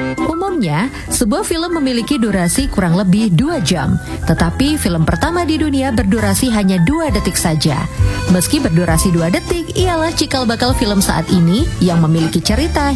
Umumnya, sebuah film memiliki durasi kurang lebih 2 jam. Tetapi film pertama di dunia berdurasi hanya 2 detik saja. Meski berdurasi 2 detik, ialah cikal bakal film saat ini yang memiliki cerita